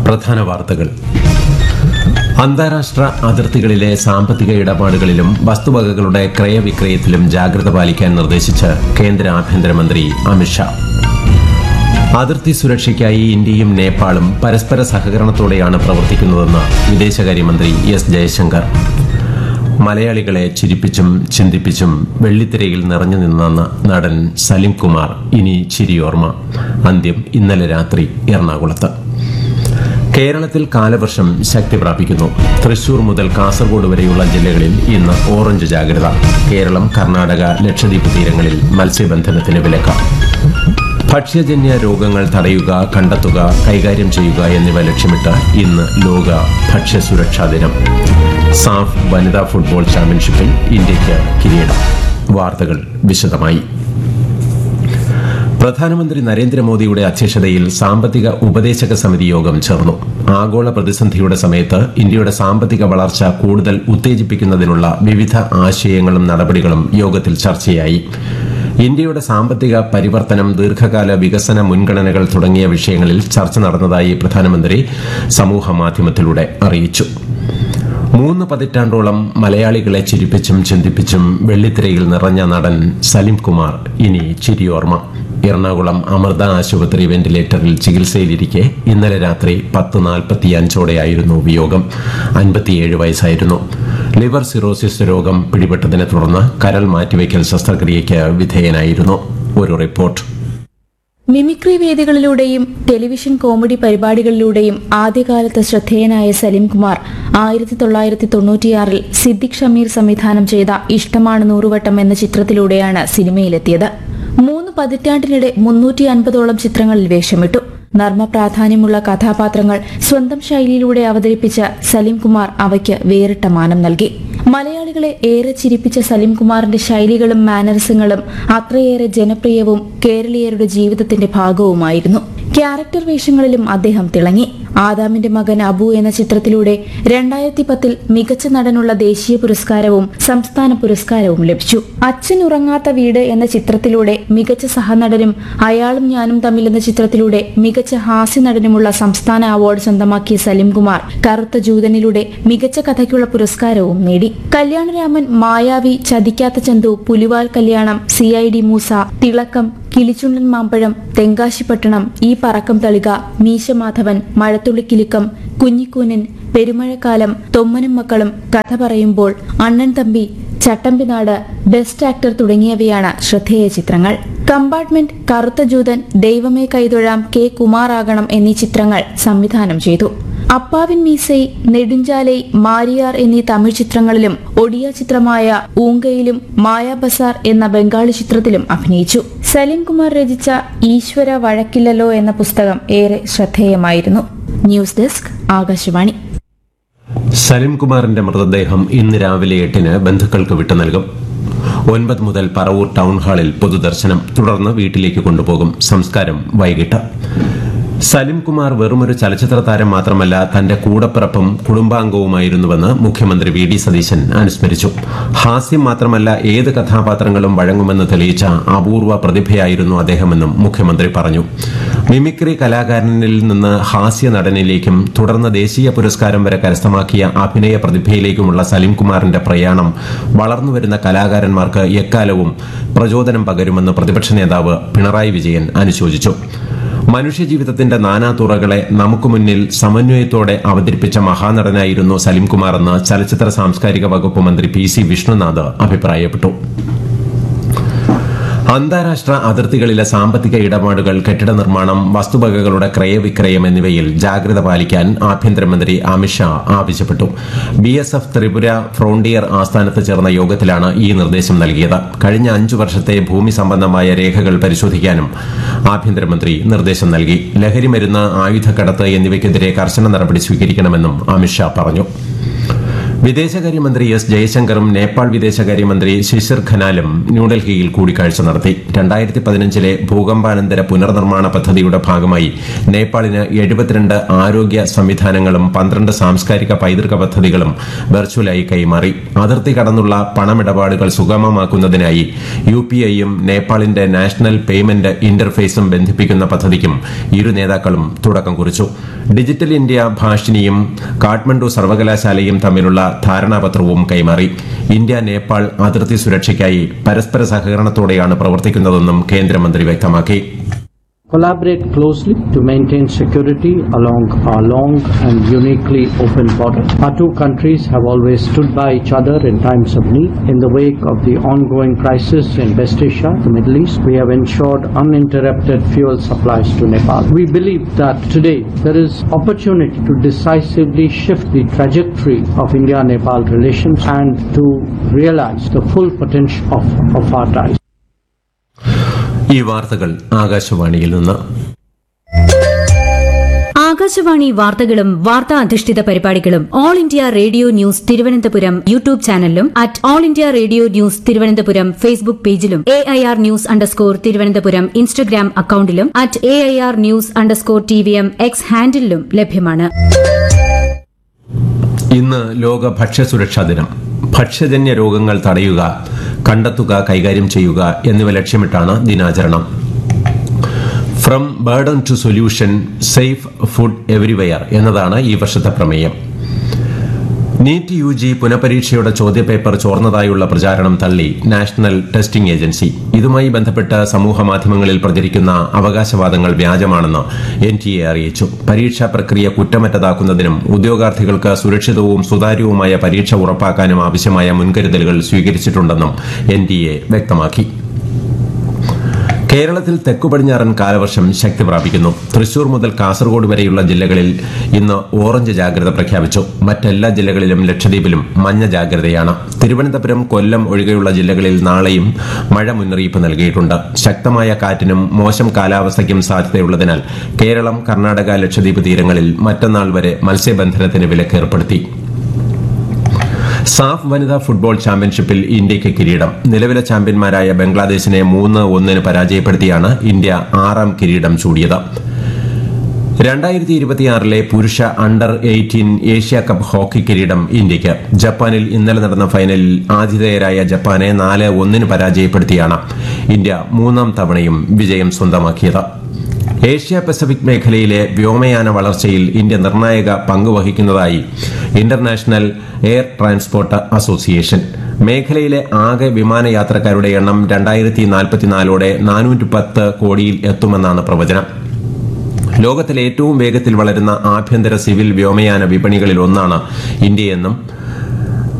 പ്രധാന വാർത്തകൾ. അന്താരാഷ്ട്ര അതിർത്തികളിലെ സാമ്പത്തിക ഇടപാടുകളിലും വസ്തുവകകളുടെ ക്രയവിക്രയത്തിലും ജാഗ്രത പാലിക്കാൻ നിർദ്ദേശിച്ച് കേന്ദ്ര ആഭ്യന്തരമന്ത്രി അമിത്ഷാ. അതിർത്തി സുരക്ഷയ്ക്കായി ഇന്ത്യയും നേപ്പാളും പരസ്പര സഹകരണത്തോടെയാണ് പ്രവർത്തിക്കുന്നതെന്ന് വിദേശകാര്യമന്ത്രി എസ് ജയശങ്കർ. മലയാളികളെ ചിരിപ്പിച്ചും ചിന്തിപ്പിച്ചും വെള്ളിത്തിരയിൽ നിറഞ്ഞു നിന്ന നടൻ സലിം കുമാർ ഇനി ചിരിയോർമ്മ. അന്ത്യം ഇന്നലെ രാത്രി എറണാകുളത്ത്. കേരളത്തിൽ കാലവർഷം ശക്തി പ്രാപിക്കുന്നു. തൃശൂർ മുതൽ കാസർഗോഡ് വരെയുള്ള ജില്ലകളിൽ ഇന്ന് ഓറഞ്ച് ജാഗ്രത. കേരളം, കർണാടക, ലക്ഷദ്വീപ് തീരങ്ങളിൽ മത്സ്യബന്ധനത്തിന് വിലക്ക്. ഭക്ഷ്യജന്യ രോഗങ്ങൾ തടയുക, കണ്ടെത്തുക, കൈകാര്യം ചെയ്യുക എന്നിവ ലക്ഷ്യമിട്ട് ഇന്ന് ലോക ഭക്ഷ്യസുരക്ഷാ ദിനം. സാഫ് വനിതാ ഫുട്ബോൾ ചാമ്പ്യൻഷിപ്പിൽ ഇന്ത്യയ്ക്ക് കിരീടം. വാർത്തകൾ വിശദമായി. പ്രധാനമന്ത്രി നരേന്ദ്രമോദിയുടെ അധ്യക്ഷതയിൽ സാമ്പത്തിക ഉപദേശക സമിതി യോഗം ചേർന്നു. ആഗോള പ്രതിസന്ധിയുടെ സമയത്ത് ഇന്ത്യയുടെ സാമ്പത്തിക വളർച്ച കൂടുതൽ ഉത്തേജിപ്പിക്കുന്നതിനുള്ള വിവിധ ആശയങ്ങളും നടപടികളും യോഗത്തിൽ ചർച്ചയായി. ഇന്ത്യയുടെ സാമ്പത്തിക പരിവർത്തനം, ദീർഘകാല വികസന മുൻഗണനകൾ തുടങ്ങിയ വിഷയങ്ങളിൽ ചർച്ച നടന്നതായി പ്രധാനമന്ത്രി സമൂഹമാധ്യമത്തിലൂടെ അറിയിച്ചു. 3 പതിറ്റാണ്ടോളം മലയാളികളെ ചിരിപ്പിച്ചും ചിന്തിപ്പിച്ചും വെള്ളിത്തിരയിൽ നിറഞ്ഞ നടൻ സലിം കുമാർ ഇനി ചിരിയോർമ്മ. എറണാകുളം അമൃത ആശുപത്രി വെന്റിലേറ്ററിൽ ചികിത്സയിലിരിക്കെ ഇന്നലെ രാത്രി 10:45 വിയോഗം. 57 വയസ്സായിരുന്നു. ലിവർ സിറോസിസ് രോഗം പിടിപെട്ടതിനെ തുടർന്ന് കരൾ മാറ്റിവയ്ക്കൽ ശസ്ത്രക്രിയയ്ക്ക് വിധേയനായിരുന്നു. ഒരു റിപ്പോർട്ട്. മിമിക്രി വേദികളിലൂടെയും ടെലിവിഷൻ കോമഡി പരിപാടികളിലൂടെയും ആദ്യകാലത്ത് ശ്രദ്ധേയനായ സലിം കുമാർ 1996 സിദ്ദിഖ് ഷമീർ സംവിധാനം ചെയ്ത ഇഷ്ടമാണ് നൂറുവട്ടം എന്ന ചിത്രത്തിലൂടെയാണ് സിനിമയിലെത്തിയത്. 3 പതിറ്റാണ്ടിനിടെ 350ഓളം ചിത്രങ്ങളിൽ വേഷമിട്ടു. നർമ്മ പ്രാധാന്യമുള്ള കഥാപാത്രങ്ങൾ സ്വന്തം ശൈലിയിലൂടെ അവതരിപ്പിച്ച സലിം കുമാർ അവയ്ക്ക് വേറിട്ട മാനം നൽകി. മലയാളികളെ ഏറെ ചിരിപ്പിച്ച സലിം കുമാറിന്റെ ശൈലികളും മാനറിസങ്ങളും അത്രയേറെ ജനപ്രിയവും കേരളീയരുടെ ജീവിതത്തിന്റെ ഭാഗവുമായിരുന്നു. ക്യാരക്ടർ വേഷങ്ങളിലും അദ്ദേഹം തിളങ്ങി. ആദാമിന്റെ മകൻ അബു എന്ന ചിത്രത്തിലൂടെ 2010 മികച്ച നടനുള്ള ദേശീയ പുരസ്കാരവും സംസ്ഥാന പുരസ്കാരവും ലഭിച്ചു. അച്ഛൻ ഉറങ്ങാത്ത വീട് എന്ന ചിത്രത്തിലൂടെ മികച്ച സഹനടനും അയാളും ഞാനും തമ്മിൽ എന്ന ചിത്രത്തിലൂടെ മികച്ച ഹാസ്യ നടനുമുള്ള സംസ്ഥാന അവാർഡ് സ്വന്തമാക്കിയ സലിം കുമാർ കറുത്ത ജൂതനിലൂടെ മികച്ച കഥയ്ക്കുള്ള പുരസ്കാരവും നേടി. കല്യാണരാമൻ, മായാവി, ചതിക്കാത്ത ചന്തു, പുലിവാൽ കല്യാണം, CID മൂസ, തിളക്കം, കിളിച്ചുണ്ടൻ മാമ്പഴം, തെങ്കാശിപ്പട്ടണം, ഈ പറക്കം തളിക, മീശമാധവൻ, മഴത്തുള്ളിക്കിലുക്കം, കുഞ്ഞിക്കൂനൻ, പെരുമഴക്കാലം, തൊമ്മനും മക്കളും, കഥ പറയുമ്പോൾ, അണ്ണൻ തമ്പി, ചട്ടമ്പിനാട്, ബെസ്റ്റ് ആക്ടർ തുടങ്ങിയവയാണ് ശ്രദ്ധേയ ചിത്രങ്ങൾ. കമ്പാർട്ട്മെന്റ്, കറുത്ത ജൂതൻ, ദൈവമേ കൈതൊഴാം, K. കുമാറാകണം എന്നീ ചിത്രങ്ങൾ സംവിധാനം ചെയ്തു. അപ്പാവിൻ മീസൈ, നെടുഞ്ചാലൈ, മാരിയാർ എന്നീ തമിഴ് ചിത്രങ്ങളിലും ഒഡിയ ചിത്രമായ ഊങ്കയിലും മായാ ബസാർ എന്ന ബംഗാളി ചിത്രത്തിലും അഭിനയിച്ചു. സലിം കുമാർ രചിച്ച ഈശ്വര വഴക്കില്ലല്ലോ എന്ന പുസ്തകം ഏറെ ശ്രദ്ധേയമായിരുന്നു. News desk, Akashvani. സലിം കുമാറിന്റെ മൃതദേഹം ഇന്ന് രാവിലെ 8 ബന്ധുക്കൾക്ക് വിട്ടു നൽകും. 9 മുതൽ പറവൂർ ടൗൺ ഹാളിൽ പൊതുദർശനം, തുടർന്ന് വീട്ടിലേക്ക് കൊണ്ടുപോകും. സംസ്കാരം വൈകിട്ട്. സലിം കുമാർ വെറുമൊരു ചലച്ചിത്ര താരം മാത്രമല്ല, തന്റെ കൂടപ്പിറപ്പും കുടുംബാംഗവുമായിരുന്നുവെന്ന് മുഖ്യമന്ത്രി VD സതീശൻ അനുസ്മരിച്ചു. ഹാസ്യം മാത്രമല്ല, ഏത് കഥാപാത്രങ്ങളും വഴങ്ങുമെന്ന് തെളിയിച്ച അപൂർവ പ്രതിഭയായിരുന്നു അദ്ദേഹമെന്നും മുഖ്യമന്ത്രി പറഞ്ഞു. മിമിക്രി കലാകാരനിൽ നിന്ന് ഹാസ്യ നടനിലേക്കും തുടർന്ന് ദേശീയ പുരസ്കാരം വരെ കരസ്ഥമാക്കിയ അഭിനയ പ്രതിഭയിലേക്കുമുള്ള സലിം കുമാറിന്റെ പ്രയാണം വളർന്നുവരുന്ന കലാകാരന്മാർക്ക് എക്കാലവും പ്രചോദനം പകരുമെന്ന് പ്രതിപക്ഷ നേതാവ് പിണറായി വിജയൻ അനുശോചിച്ചു. മനുഷ്യജീവിതത്തിന്റെ നാനാതുറകളെ നമുക്ക് മുന്നിൽ സമന്വയത്തോടെ അവതരിപ്പിച്ച മഹാനടനായിരുന്നു സലിം കുമാർ എന്ന് ചലച്ചിത്ര സാംസ്കാരിക വകുപ്പ് മന്ത്രി PC വിഷ്ണുനാഥ് അഭിപ്രായപ്പെട്ടു. അന്താരാഷ്ട്ര അതിർത്തികളിലെ സാമ്പത്തിക ഇടപാടുകൾ, കെട്ടിട നിർമ്മാണം, വസ്തുവകകളുടെ ക്രയവിക്രയം എന്നിവയിൽ ജാഗ്രത പാലിക്കാൻ ആഭ്യന്തരമന്ത്രി അമിത്ഷാ ആവശ്യപ്പെട്ടു. BSF ത്രിപുര ഫ്രോണ്ടിയർ ആസ്ഥാനത്ത് ചേർന്ന യോഗത്തിലാണ് ഈ നിർദ്ദേശം നൽകിയത്. കഴിഞ്ഞ 5 വർഷത്തെ ഭൂമി സംബന്ധമായ രേഖകൾ പരിശോധിക്കാനും ആഭ്യന്തരമന്ത്രി നിർദ്ദേശം നൽകി. ലഹരിമരുന്ന്, ആയുധക്കടത്ത് എന്നിവയ്ക്കെതിരെ കർശന നടപടി സ്വീകരിക്കണമെന്നും അമിത്ഷാ പറഞ്ഞു. വിദേശകാര്യമന്ത്രി എസ് ജയശങ്കറും നേപ്പാൾ വിദേശകാര്യമന്ത്രി ശിശിർ ഖനാലും ന്യൂഡൽഹിയിൽ കൂടിക്കാഴ്ച നടത്തി. 2015 ഭൂകമ്പാനന്തര പുനർനിർമ്മാണ പദ്ധതിയുടെ ഭാഗമായി നേപ്പാളിന് 72 ആരോഗ്യ സംവിധാനങ്ങളും 12 സാംസ്കാരിക പൈതൃക പദ്ധതികളും വെർച്വലായി കൈമാറി. അതിർത്തി കടന്നുള്ള പണമിടപാടുകൾ സുഗമമാക്കുന്നതിനായി UPI-യും നേപ്പാളിന്റെ നാഷണൽ പേയ്മെന്റ് ഇന്റർഫേസും ബന്ധിപ്പിക്കുന്ന പദ്ധതിക്കും ഇരു നേതാക്കളും തുടക്കം കുറിച്ചു. ഡിജിറ്റൽ ഇന്ത്യ ഭാഷിനിയും കാഠ്മണ്ഡു സർവകലാശാലയും തമ്മിലുള്ള ധാരണാപത്രവും കൈമാറി. ഇന്ത്യ നേപ്പാൾ അതിർത്തി സുരക്ഷയ്ക്കായി പരസ്പര സഹകരണത്തോടെയാണ് പ്രവർത്തിക്കുന്നതെന്നും കേന്ദ്രമന്ത്രി വ്യക്തമാക്കി. Collaborate closely to maintain security along our long and uniquely open border. Our two countries have always stood by each other in times of need. In the wake of the ongoing crisis in West Asia, the Middle East, we have ensured uninterrupted fuel supplies to Nepal. We believe that today there is opportunity to decisively shift the trajectory of India-Nepal relations and to realize the full potential of our ties. ഈ വാർത്തകൾ ആകാശവാണിയിൽ നിന്ന്. ആകാശവാണി വാർത്തകളും വാർത്താ അധിഷ്ഠിത പരിപാടികളും all India radio news Thiruvananthapuram YouTube ചാനലിലും at all India radio news Thiruvananthapuram Facebook പേജിലും AIR ന്യൂസ് _ ഇൻസ്റ്റഗ്രാം അക്കൌണ്ടിലും at AIR news _ TVM X ഹാൻഡിലും ലഭ്യമാണ്. ഇന്ന് ലോക ഭക്ഷ്യസുരക്ഷാ ദിനം. ഭക്ഷ്യജന്യ രോഗങ്ങൾ തടയുക, കണ്ടെത്തുക, കൈകാര്യം ചെയ്യുക എന്നിവ ലക്ഷ്യമിട്ടാണ് ദിനാചരണം. From burden to solution, safe food everywhere എന്നതാണ് ഈ വർഷത്തെ പ്രമേയം. നീറ്റ് UG പുനഃപരീക്ഷയുടെ ചോദ്യപേപ്പർ ചോർന്നതായുള്ള പ്രചാരണം തള്ളി നാഷണൽ ടെസ്റ്റിംഗ് ഏജൻസി. ഇതുമായി ബന്ധപ്പെട്ട് സമൂഹമാധ്യമങ്ങളിൽ പ്രചരിക്കുന്ന അവകാശവാദങ്ങൾ വ്യാജമാണെന്ന് NTA അറിയിച്ചു. പരീക്ഷാ പ്രക്രിയ കുറ്റമറ്റതാക്കുന്നതിനും ഉദ്യോഗാർത്ഥികൾക്ക് സുരക്ഷിതവും സുതാര്യവുമായ പരീക്ഷ ഉറപ്പാക്കാനും ആവശ്യമായ മുൻകരുതലുകൾ സ്വീകരിച്ചിട്ടുണ്ടെന്നും NTA വ്യക്തമാക്കി. കേരളത്തിൽ തെക്കുപടിഞ്ഞാറൻ കാലവർഷം ശക്തി പ്രാപിക്കുന്നു. തൃശൂർ മുതൽ കാസർഗോഡ് വരെയുള്ള ജില്ലകളിൽ ഇന്ന് ഓറഞ്ച് ജാഗ്രത പ്രഖ്യാപിച്ചു. മറ്റെല്ലാ ജില്ലകളിലും ലക്ഷദ്വീപിലും മഞ്ഞ ജാഗ്രതയാണ്. തിരുവനന്തപുരം, കൊല്ലം ഒഴികെയുള്ള ജില്ലകളിൽ നാളെയും മഴ മുന്നറിയിപ്പ് നൽകിയിട്ടുണ്ട്. ശക്തമായ കാറ്റിനും മോശം കാലാവസ്ഥയ്ക്കും സാധ്യതയുള്ളതിനാൽ കേരളം, കർണാടക, ലക്ഷദ്വീപ് തീരങ്ങളിൽ മറ്റന്നാൾ വരെ മത്സ്യബന്ധനത്തിന് വിലക്കേർപ്പെടുത്തി. സാഫ് വനിതാ ഫുട്ബോൾ ചാമ്പ്യൻഷിപ്പിൽ ഇന്ത്യയ്ക്ക് കിരീടം. നിലവിലെ ചാമ്പ്യന്മാരായ ബംഗ്ലാദേശിനെ 3-1 പരാജയപ്പെടുത്തിയാണ് ഇന്ത്യ 6ാം കിരീടം ചൂടിയത്. 2026 പുരുഷ അണ്ടർ 18 ഏഷ്യ കപ്പ് ഹോക്കി കിരീടം ഇന്ത്യയ്ക്ക്. ജപ്പാനിൽ ഇന്നലെ നടന്ന ഫൈനലിൽ ആതിഥേയരായ ജപ്പാനെ 4-1 പരാജയപ്പെടുത്തിയാണ് ഇന്ത്യ 3ാം തവണയും വിജയം സ്വന്തമാക്കിയത്. ഏഷ്യ പസഫിക് മേഖലയിലെ വ്യോമയാന വളർച്ചയിൽ ഇന്ത്യ നിർണായക പങ്കുവഹിക്കുന്നതായി ഇന്റർനാഷണൽ എയർ ട്രാൻസ്പോർട്ട് അസോസിയേഷൻ. മേഖലയിലെ ആകെ വിമാനയാത്രക്കാരുടെ എണ്ണം 2044 410 കോടിയിൽ എത്തുമെന്നാണ് പ്രവചനം. ലോകത്തിലെ ഏറ്റവും വേഗത്തിൽ വളരുന്ന ആഭ്യന്തര സിവിൽ വ്യോമയാന വിപണികളിൽ ഒന്നാണ് ഇന്ത്യയെന്നും